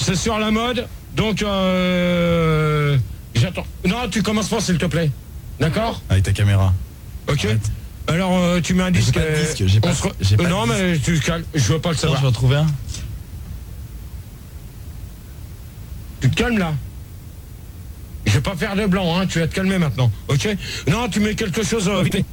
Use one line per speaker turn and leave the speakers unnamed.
c'est sur la mode, donc j'attends. Non, tu commences pas s'il te plaît. D'accord?
Avec ta caméra.
Ok.
Arrête.
Alors tu mets un disque.
J'ai pas de disque, j'ai pas de
non
disque.
mais tu te calmes, je veux pas le
Attends,
savoir.
je vais en trouver un.
Tu te calmes là. Je vais pas faire de blanc, hein, tu vas te calmer maintenant, ok? Non, tu mets quelque chose vite.